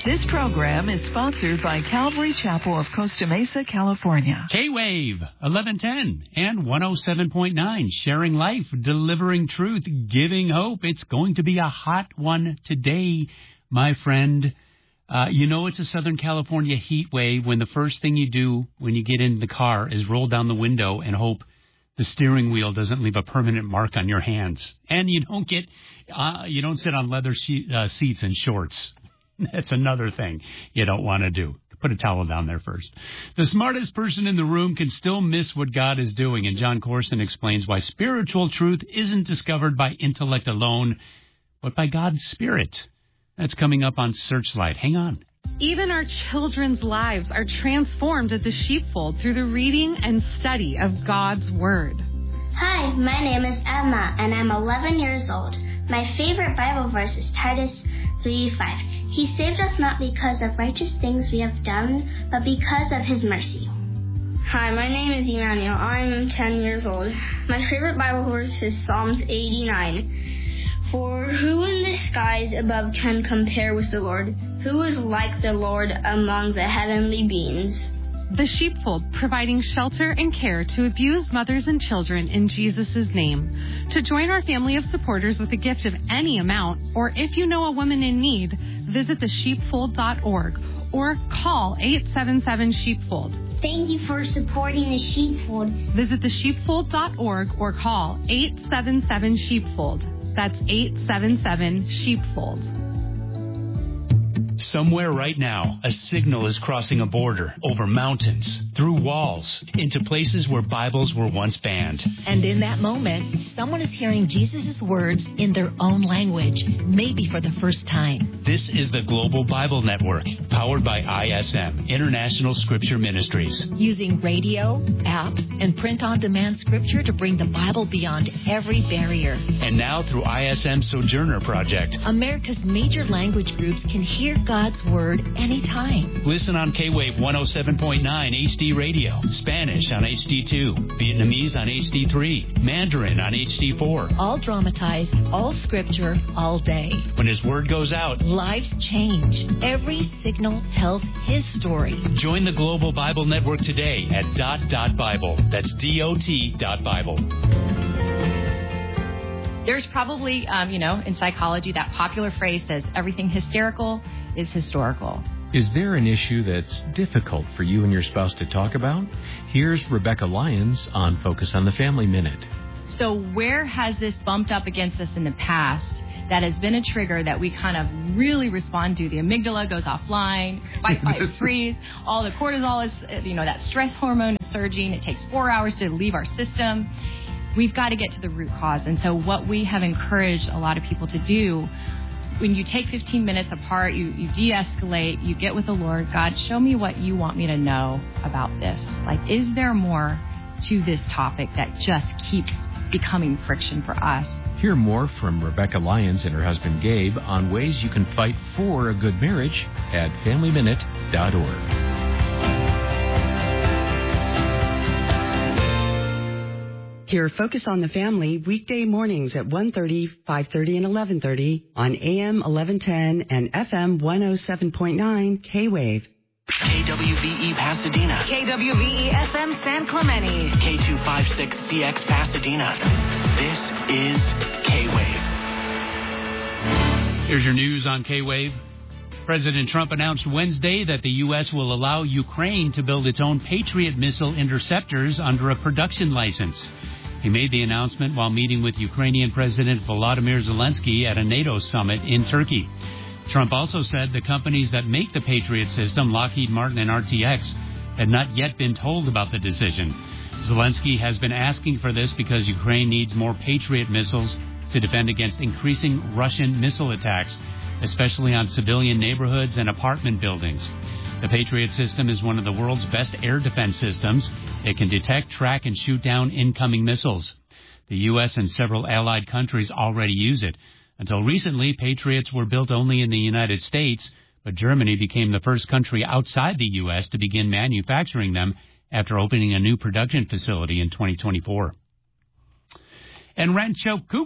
This program is sponsored by Calvary Chapel of Costa Mesa, California. K-Wave, 1110 and 107.9, sharing life, delivering truth, giving hope. It's going to be a hot one today, my friend. You know it's a Southern California heat wave when the first thing you do when you get in the car is roll down the window and hope the steering wheel doesn't leave a permanent mark on your hands. And you don't sit on leather seats and shorts. That's another thing you don't want to do. Put a towel down there first. The smartest person in the room can still miss what God is doing, and John Corson explains why spiritual truth isn't discovered by intellect alone, but by God's Spirit. That's coming up on Searchlight. Hang on. Even our children's lives are transformed at the Sheepfold through the reading and study of God's Word. Hi, my name is Emma, and I'm 11 years old. My favorite Bible verse is Titus 3:5. He saved us not because of righteous things we have done, but because of His mercy. Hi, my name is Emmanuel. I'm 10 years old. My favorite Bible verse is Psalms 89. For who in the skies above can compare with the Lord? Who is like the Lord among the heavenly beings? The Sheepfold, providing shelter and care to abused mothers and children in Jesus' name. To join our family of supporters with a gift of any amount, or if you know a woman in need, visit thesheepfold.org or call 877-SHEEPFOLD. Thank you for supporting the Sheepfold. Visit thesheepfold.org or call 877-SHEEPFOLD. That's 877-SHEEPFOLD. Somewhere right now, a signal is crossing a border, over mountains, through walls, into places where Bibles were once banned. And in that moment, someone is hearing Jesus' words in their own language, maybe for the first time. This is the Global Bible Network, powered by ISM, International Scripture Ministries. Using radio, apps, and print-on-demand scripture to bring the Bible beyond every barrier. And now through ISM Sojourner Project, America's major language groups can hear God's Word anytime. Listen on K-Wave 107.9 HD Radio, Spanish on HD2, Vietnamese on HD3, Mandarin on HD4. All dramatized, all scripture, all day. When His Word goes out, lives change. Every signal tells His story. Join the Global Bible Network today at .Bible. That's DOT.Bible. There's probably, in psychology, that popular phrase says everything hysterical is historical. Is there an issue that's difficult for you and your spouse to talk about? Here's Rebecca Lyons on Focus on the Family Minute. So where has this bumped up against us in the past that has been a trigger that we kind of really respond to? The amygdala goes offline, fight, freeze. All the cortisol is, that stress hormone is surging. It takes 4 hours to leave our system. We've got to get to the root cause. And so what we have encouraged a lot of people to do, when you take 15 minutes apart, you de-escalate, you get with the Lord. God, show me what you want me to know about this. Like, is there more to this topic that just keeps becoming friction for us? Hear more from Rebecca Lyons and her husband Gabe on ways you can fight for a good marriage at FamilyMinute.org. Hear Focus on the Family weekday mornings at 1:30, 5:30, and 11:30 on AM 1110 and FM 107.9 K-Wave. KWVE Pasadena. KWVE FM San Clemente. K256CX Pasadena. This is K-Wave. Here's your news on K-Wave. President Trump announced Wednesday that the U.S. will allow Ukraine to build its own Patriot missile interceptors under a production license. He made the announcement while meeting with Ukrainian President Volodymyr Zelensky at a NATO summit in Turkey. Trump also said the companies that make the Patriot system, Lockheed Martin and RTX, had not yet been told about the decision. Zelensky has been asking for this because Ukraine needs more Patriot missiles to defend against increasing Russian missile attacks, especially on civilian neighborhoods and apartment buildings. The Patriot system is one of the world's best air defense systems. It can detect, track, and shoot down incoming missiles. The U.S. and several allied countries already use it. Until recently, Patriots were built only in the United States, but Germany became the first country outside the U.S. to begin manufacturing them after opening a new production facility in 2024. And Rancho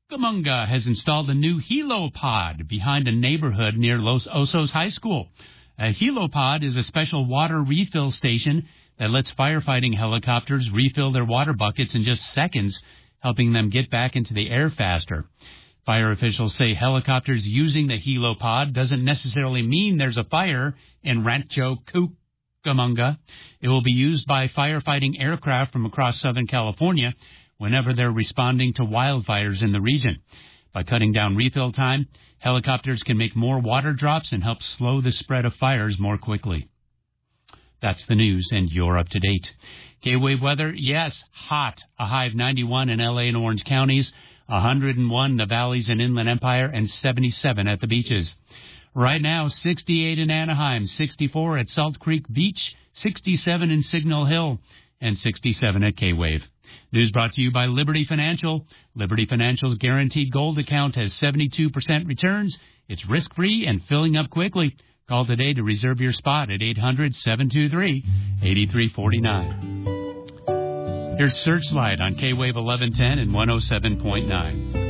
Cucamonga has installed a new helipod behind a neighborhood near Los Osos High School. A helipod is a special water refill station that lets firefighting helicopters refill their water buckets in just seconds, helping them get back into the air faster. Fire officials say helicopters using the helipod doesn't necessarily mean there's a fire in Rancho Cucamonga. It will be used by firefighting aircraft from across Southern California whenever they're responding to wildfires in the region. By cutting down refill time, helicopters can make more water drops and help slow the spread of fires more quickly. That's the news, and you're up to date. K-Wave weather, yes, hot. A high of 91 in L.A. and Orange counties, 101 in the valleys and Inland Empire, and 77 at the beaches. Right now, 68 in Anaheim, 64 at Salt Creek Beach, 67 in Signal Hill, and 67 at K-Wave. News brought to you by Liberty Financial. Liberty Financial's guaranteed gold account has 72% returns. It's risk-free and filling up quickly. Call today to reserve your spot at 800-723-8349. Here's Searchlight on K-Wave 1110 and 107.9.